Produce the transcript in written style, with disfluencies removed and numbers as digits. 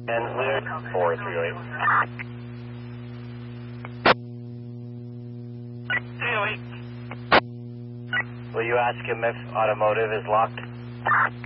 And clear 438. 308. Will you ask him if automotive is locked?